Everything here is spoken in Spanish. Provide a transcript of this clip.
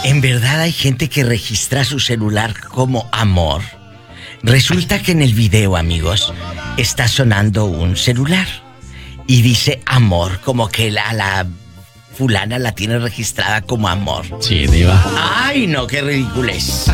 ¿En verdad hay gente que registra su celular como amor? Resulta que en el video, amigos, está sonando un celular y dice amor, como que la fulana la tiene registrada como amor. Sí, diva. ¡Ay, no, qué ridiculez!